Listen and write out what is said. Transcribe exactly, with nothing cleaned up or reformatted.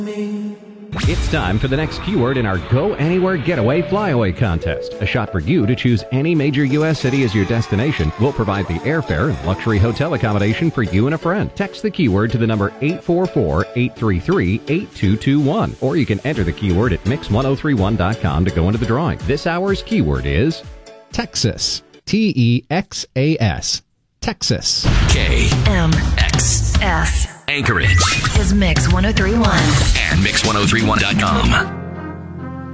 It's time for the next keyword in our Go Anywhere Getaway Flyaway contest. A shot for you to choose any major U S city as your destination. We'll provide the airfare and luxury hotel accommodation for you and a friend. Text the keyword to the number eight four four, eight three three, eight two two one. Or you can enter the keyword at mix one oh three one dot com to go into the drawing. This hour's keyword is Texas. T E X A S. Texas. K M X S Anchorage is Mix one oh three point one and mix one oh three one dot com.